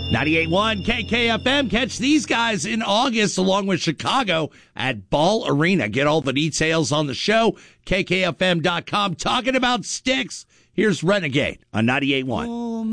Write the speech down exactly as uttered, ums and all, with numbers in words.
ninety-eight point one K K F M. Catch these guys in August along with Chicago at Ball Arena. Get all the details on the show, K K F M dot com. Talking about Styx, here's Renegade on ninety-eight point one.